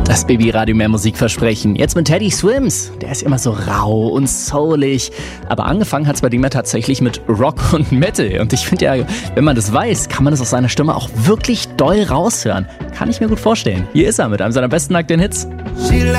Das Baby-Radio mehr Musik versprechen. Jetzt mit Teddy Swims. Der ist immer so rau und soulig. Aber angefangen hat es bei dem ja tatsächlich mit Rock und Metal. Und ich finde ja, wenn man das weiß, kann man das aus seiner Stimme auch wirklich doll raushören. Kann ich mir gut vorstellen. Hier ist er mit einem seiner besten aktuellen Hits.